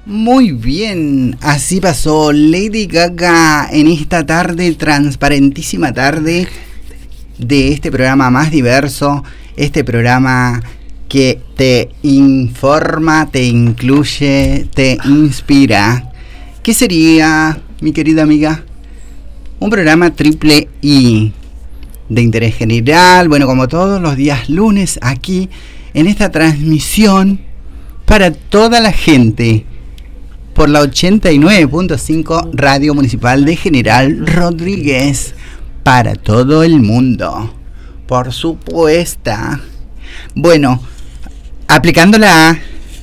Muy bien, así pasó Lady Gaga en esta tarde, transparentísima tarde de este programa más diverso, este programa que te informa, te incluye, te inspira. ¿Qué sería, mi querida amiga? Un programa triple I, de interés general, bueno, como todos los días lunes aquí en esta transmisión para toda la gente por la 89.5 Radio Municipal de General Rodríguez, para todo el mundo, por supuesto. Bueno, aplicándola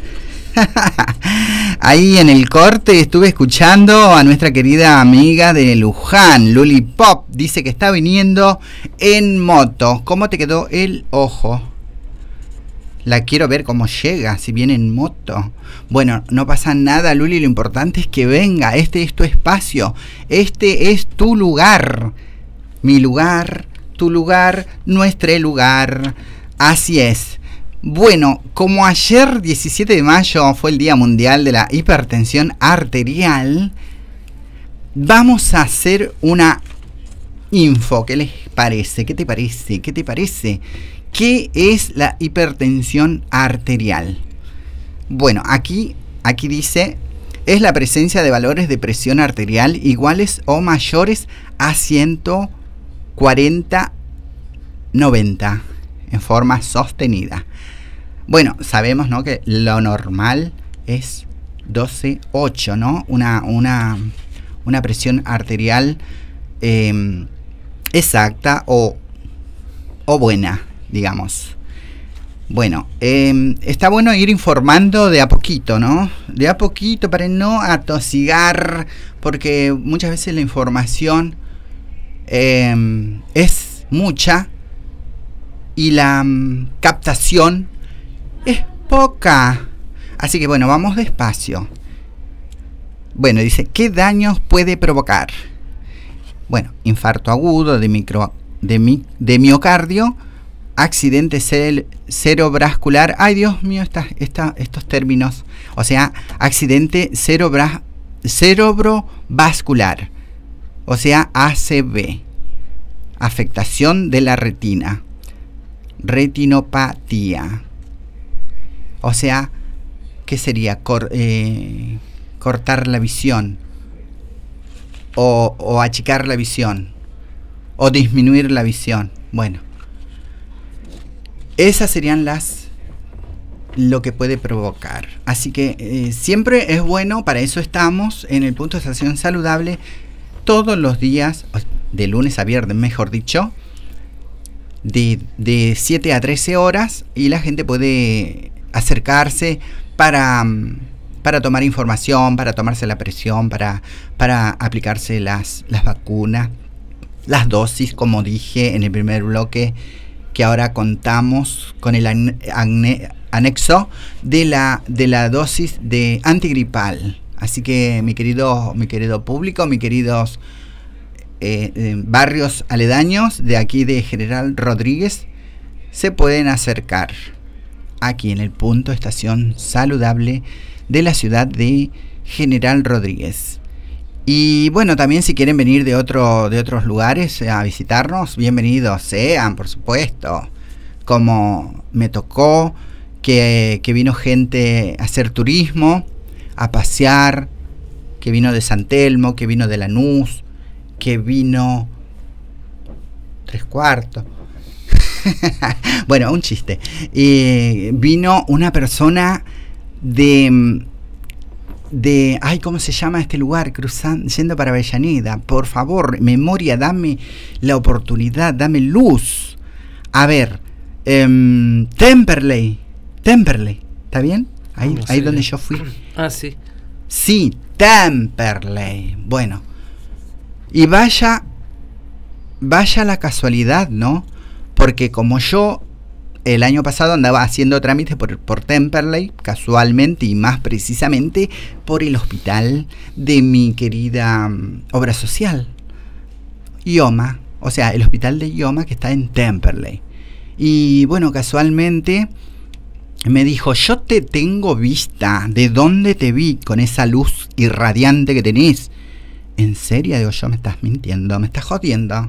ahí en el corte, estuve escuchando a nuestra querida amiga de Luján, Luli Pop, dice que está viniendo en moto. ¿Cómo te quedó el ojo? La quiero ver cómo llega, si viene en moto. Bueno, no pasa nada, Luli, lo importante es que venga. Este es tu espacio, este es tu lugar. Mi lugar, tu lugar, nuestro lugar. Así es. Bueno, como ayer 17 de mayo fue el Día Mundial de la Hipertensión Arterial, vamos a hacer una info. ¿Qué les parece? ¿Qué te parece? ¿Qué te parece? ¿Qué es la hipertensión arterial? Bueno, aquí dice, es la presencia de valores de presión arterial iguales o mayores a 140/90 en forma sostenida. Bueno, sabemos, ¿no?, que lo normal es 12/8, ¿no? Una presión arterial exacta o buena, digamos. Bueno, está bueno ir informando de a poquito, ¿no? De a poquito para no atosigar, porque muchas veces la información es mucha y la captación es poca. Así que bueno, vamos despacio. Bueno, dice, ¿qué daños puede provocar? Bueno, infarto agudo de miocardio, accidente cerebrovascular. Ay, Dios mío, estos términos. O sea, accidente cerebrovascular. O sea, ACV. Afectación de la retina. Retinopatía. O sea, ¿qué sería? Cortar la visión. O achicar la visión. O disminuir la visión. Bueno. Esas serían lo que puede provocar. Así que siempre es bueno, para eso estamos en el punto de estación saludable todos los días, de lunes a viernes, mejor dicho, de 7 a 13 horas, y la gente puede acercarse para tomar información, para tomarse la presión, para aplicarse las vacunas, las dosis, como dije en el primer bloque, que ahora contamos con el anexo de la dosis de antigripal. Así que mi querido público, mis queridos barrios aledaños de aquí de General Rodríguez, se pueden acercar aquí en el punto estación saludable de la ciudad de General Rodríguez. Y bueno, también si quieren venir de otros lugares a visitarnos, bienvenidos sean, por supuesto. Como me tocó que vino gente a hacer turismo, a pasear, que vino de San Telmo, que vino de Lanús, que vino 3/4. Bueno, un chiste. Vino una persona de ay, ¿cómo se llama este lugar? Yendo para Avellaneda. Por favor, memoria, dame la oportunidad, dame luz. A ver, Temperley, ¿está bien? Ahí donde yo fui. Ah, sí. Sí, Temperley. Bueno, y vaya la casualidad, ¿no? Porque como yo el año pasado andaba haciendo trámites por Temperley, casualmente y más precisamente por el hospital de mi querida obra social, IOMA, o sea, el hospital de IOMA que está en Temperley. Y bueno, casualmente me dijo, yo te tengo vista, ¿de dónde te vi con esa luz irradiante que tenés? ¿En serio? Digo yo, me estás mintiendo, me estás jodiendo.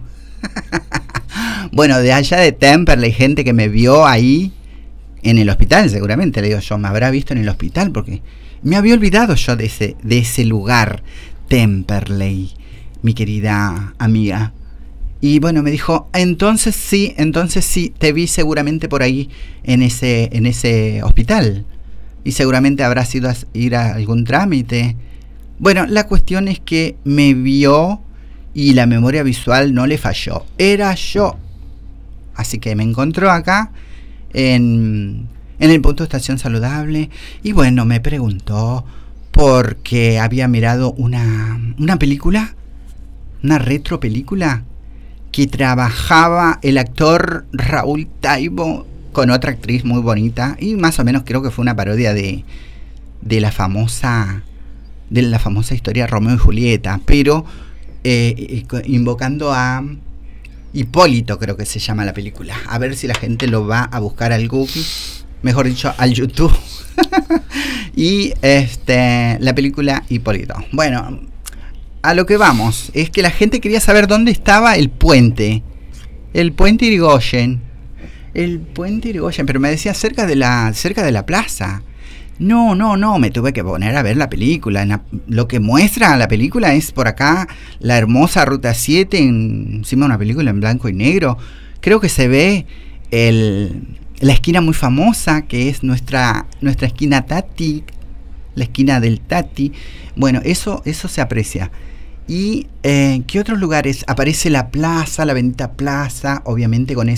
Bueno, de allá de Temperley, gente que me vio ahí en el hospital, seguramente, le digo yo, me habrá visto en el hospital, porque me había olvidado yo de ese lugar, Temperley, mi querida amiga. Y bueno, me dijo, entonces sí, te vi seguramente por ahí en ese hospital. Y seguramente habrás ido a ir a algún trámite. Bueno, la cuestión es que me vio y la memoria visual no le falló. Era yo. Así que me encontró acá en el punto de estación saludable. Y bueno, me preguntó porque había mirado una película, una retro película, que trabajaba el actor Raúl Taibo con otra actriz muy bonita, y más o menos creo que fue una parodia de la famosa historia Romeo y Julieta, pero invocando a Hipólito, creo que se llama la película. A ver si la gente lo va a buscar al Google, mejor dicho, al YouTube. Y la película Hipólito. Bueno, a lo que vamos, es que la gente quería saber dónde estaba el puente Irigoyen. El puente Irigoyen, pero me decía cerca de la plaza. No, me tuve que poner a ver la película. Lo que muestra la película es por acá la hermosa Ruta 7, encima de una película en blanco y negro. Creo que se ve la esquina muy famosa, que es nuestra esquina Tati, la esquina del Tati. Bueno, eso se aprecia. ¿Y qué otros lugares? Aparece la plaza, la bendita plaza, obviamente con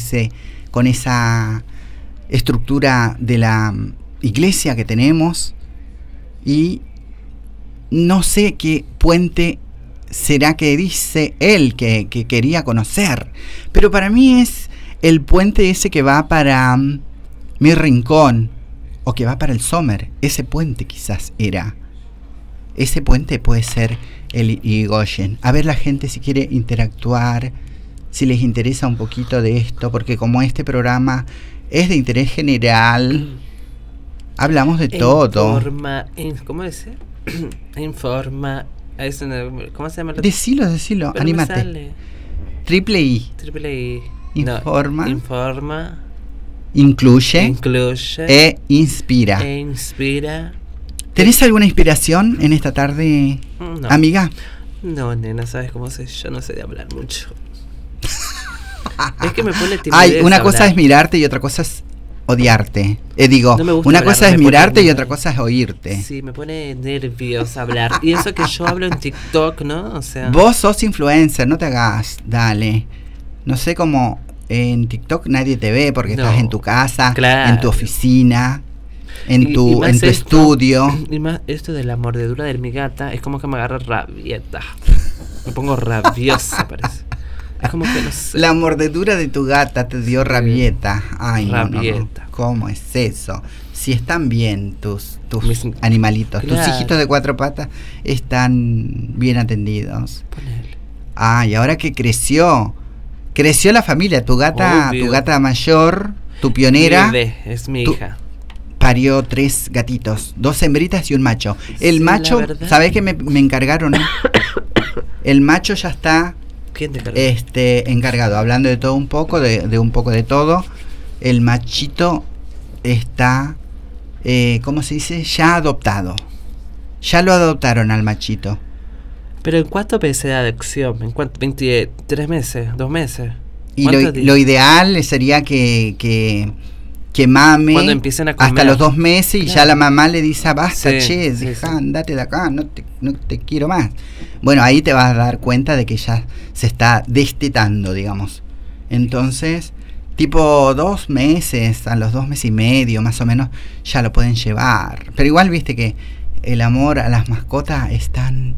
esa estructura de la iglesia que tenemos. Y no sé qué puente será que dice él que quería conocer, pero para mí es el puente ese que va para mi rincón, o que va para el Sommer. Ese puente quizás era. Ese puente puede ser el Irigoyen. A ver la gente si quiere interactuar, si les interesa un poquito de esto, porque como este programa es de interés general, hablamos de todo. ¿Cómo dice? Informa. ¿Cómo se llama? Decilo, anímate. Triple I. Informa. Incluye. E inspira. ¿Tenés alguna inspiración en esta tarde, no, amiga? No, nena, ¿sabes cómo sé? Yo no sé de hablar mucho. Es que me pone timidez. Ay, una cosa es mirarte y otra cosa es odiarte. No, una cosa es mirarte y otra cosa es oírte. Sí, me pone nerviosa hablar. Y eso que yo hablo en TikTok, ¿no? O sea, vos sos influencer, no te hagas, dale. No sé cómo en TikTok nadie te ve porque estás en tu casa, claro, en tu oficina, en tu estudio. Y más esto de la mordedura de mi gata es como que me agarra rabieta. Me pongo rabiosa, parece. Es como que no sé. La mordedura de tu gata te dio rabieta. Ay, rabieta. No. ¿Cómo es eso? Si están bien tus animalitos, claro, tus hijitos de 4 patas están bien atendidos. Ponele. Ay, ahora que creció la familia, tu gata mayor, tu pionera. Mi bebé, es mi hija. Parió 3 gatitos, 2 hembritas y un macho. El macho, ¿sabés que me encargaron? El macho ya está. ¿Quién te encargó? Encargado, hablando de todo un poco, de un poco de todo. El machito está, ¿cómo se dice? Ya adoptado. Ya lo adoptaron al machito. ¿Pero en cuánto meses de adopción? ¿En cuánto? ¿23 meses? ¿2 meses? Y lo ideal sería que mame cuando empiecen a comer hasta los 2 meses, y claro, ya la mamá le dice, basta, andate de acá, no te quiero más. Bueno, ahí te vas a dar cuenta de que ya se está destetando, digamos. Entonces, tipo 2 meses, a los 2 meses y medio más o menos, ya lo pueden llevar. Pero igual viste que el amor a las mascotas es tan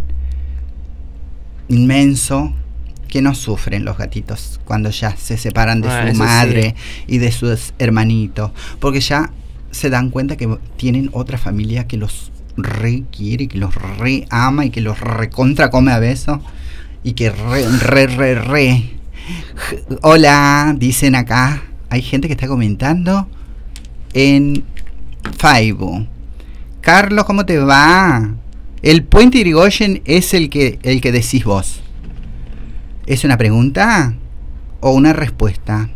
inmenso que no sufren los gatitos cuando ya se separan de su madre, sí, y de sus hermanitos, porque ya se dan cuenta que tienen otra familia que los re quiere, que los re ama y que los recontra come a besos y que re. Hola, dicen acá, hay gente que está comentando en Facebook. Carlos, ¿cómo te va? ¿El puente Irigoyen es el que decís vos? ¿Es una pregunta o una respuesta?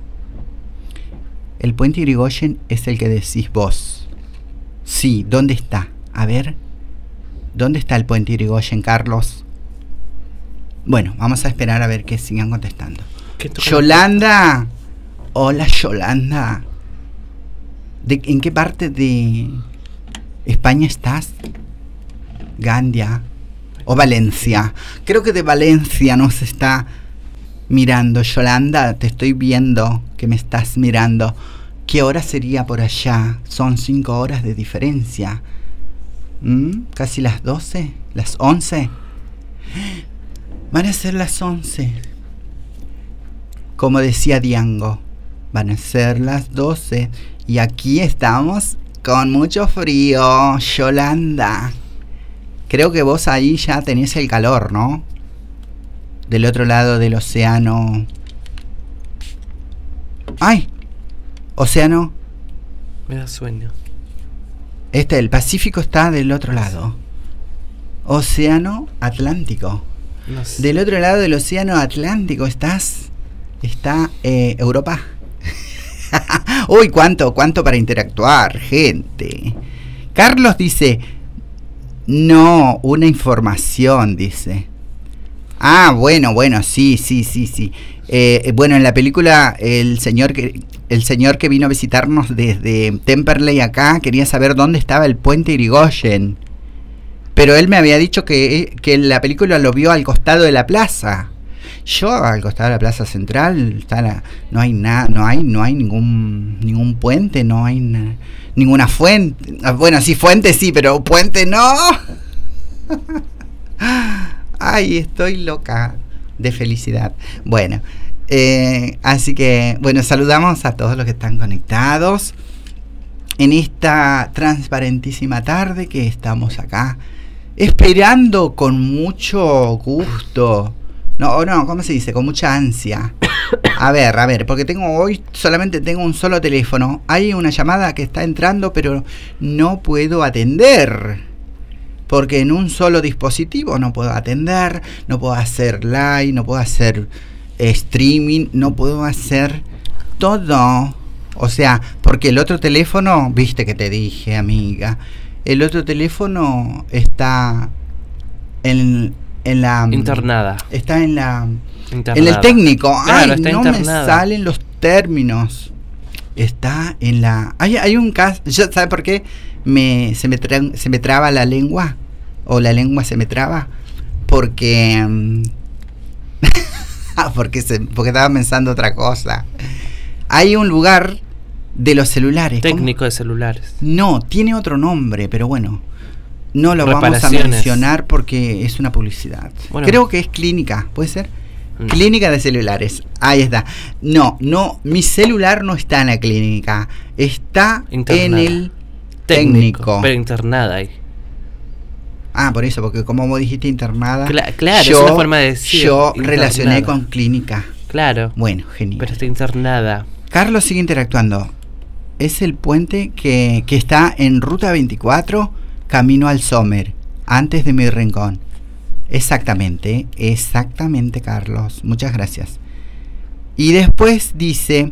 El puente Irigoyen es el que decís vos. Sí, ¿dónde está? A ver, ¿dónde está el puente Irigoyen, Carlos? Bueno, vamos a esperar a ver que sigan contestando. Yolanda. Hola, Yolanda. ¿En qué parte de España estás? Gandia o Valencia. Creo que de Valencia nos está mirando. Yolanda, te estoy viendo que me estás mirando. ¿Qué hora sería por allá? Son 5 horas de diferencia. ¿Casi las 12? ¿Las 11? Van a ser las 11. Como decía Diango, van a ser las 12. Y aquí estamos con mucho frío, Yolanda. Creo que vos ahí ya tenés el calor, ¿no? Del otro lado del océano. ¡Ay! Océano. Me da sueño. El Pacífico está del otro lado. Océano Atlántico. No sé. Del otro lado del océano Atlántico está Europa. Uy, cuánto para interactuar, gente. Carlos dice, no, una información, dice. Ah, bueno, sí. Bueno, en la película el señor que vino a visitarnos desde Temperley acá quería saber dónde estaba el puente Irigoyen. Pero él me había dicho que la película lo vio al costado de la plaza. Yo al costado de la plaza central no hay ningún puente, no hay ninguna fuente. Bueno, sí, fuente sí, pero puente no. Ay, estoy loca de felicidad. Bueno, así que, bueno, saludamos a todos los que están conectados en esta transparentísima tarde que estamos acá, esperando con mucho gusto. No, ¿cómo se dice? Con mucha ansia. A ver, porque hoy solamente tengo un solo teléfono. Hay una llamada que está entrando, pero no puedo atender. Porque en un solo dispositivo no puedo atender, no puedo hacer live, no puedo hacer streaming, no puedo hacer todo. O sea, porque el otro teléfono, viste que te dije, amiga, el otro teléfono está en la internada. Está en el Internada. técnico. Claro, Ay, está no internada. me salen los términos. Está en la... Hay un caso... ¿Sabe por qué se me traba la lengua? O la lengua se me traba. Porque... porque estaba pensando otra cosa. Hay un lugar de los celulares. Técnico ¿cómo? de celulares. No, tiene otro nombre, pero bueno. No lo vamos a mencionar porque es una publicidad. Bueno, creo que es clínica, ¿puede ser? Clínica de celulares. Ahí está. No, mi celular no está en la clínica. Está internada. En el técnico. Pero internada ahí. Ah, por eso, porque como vos dijiste internada. Claro, es una forma de decir. Yo relacioné con clínica. Claro. Bueno, genial. Pero está internada. Carlos sigue interactuando. Es el puente que está en Ruta 24, camino al Sommer, antes de mi rincón. Exactamente, Carlos. Muchas gracias. Y después dice...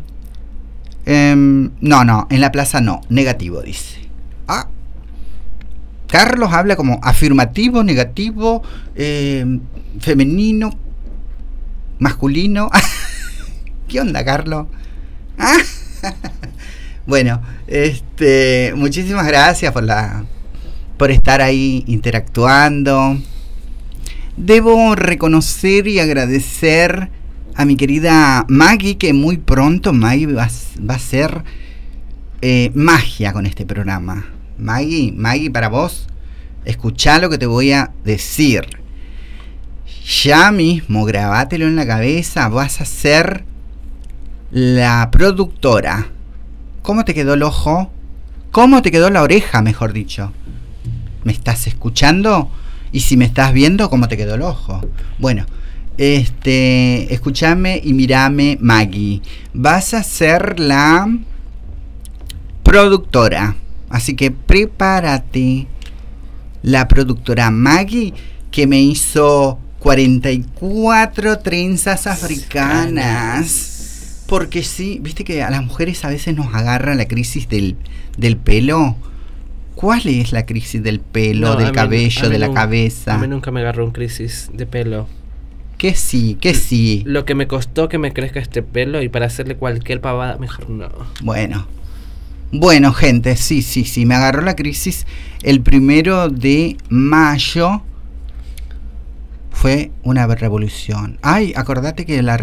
no, en la plaza no. Negativo, dice. Ah. Carlos habla como afirmativo, negativo, femenino, masculino. ¿Qué onda, Carlos? ¿Ah? Bueno, muchísimas gracias por estar ahí interactuando. Debo reconocer y agradecer a mi querida Maggie, que muy pronto Maggie va a hacer magia con este programa. Maggie, para vos, escuchá lo que te voy a decir. Ya mismo, grabátelo en la cabeza, vas a ser la productora. ¿Cómo te quedó el ojo? ¿Cómo te quedó la oreja, mejor dicho? ¿Me estás escuchando? Y si me estás viendo, ¿cómo te quedó el ojo? Bueno, escúchame y mírame, Maggie. Vas a ser la productora. Así que prepárate. La productora Maggie, que me hizo 44 trenzas africanas. Porque sí, viste que a las mujeres a veces nos agarra la crisis del pelo. ¿Cuál es la crisis del pelo, del cabello, de la cabeza? A mí nunca me agarró un crisis de pelo. Que sí, que sí. Lo que me costó que me crezca este pelo, y para hacerle cualquier pavada, mejor no. Bueno, gente, sí, me agarró la crisis el 1 de mayo. Fue una revolución. Ay, acordate que la